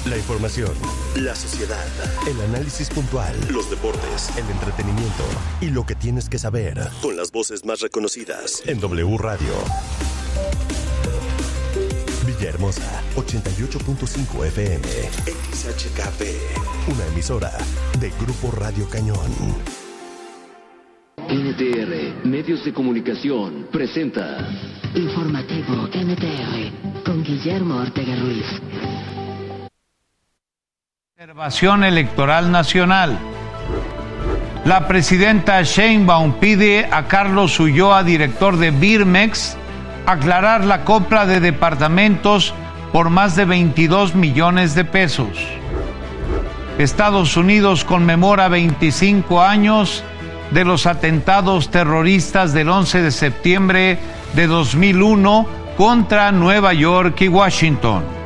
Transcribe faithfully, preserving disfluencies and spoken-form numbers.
La información, la sociedad, el análisis puntual, los deportes, el entretenimiento y lo que tienes que saber con las voces más reconocidas en W Radio. Villahermosa, ochenta y ocho punto cinco F M, X H K P, una emisora de Grupo Radio Cañón. N T R, Medios de Comunicación, presenta Informativo N T R, con Guillermo Ortega Ruiz. Observación Electoral Nacional. La presidenta Sheinbaum pide a Carlos Ulloa, director de Birmex, aclarar la compra de departamentos por más de veintidós millones de pesos. Estados Unidos conmemora veinticinco años de los atentados terroristas del once de septiembre de dos mil uno contra Nueva York y Washington.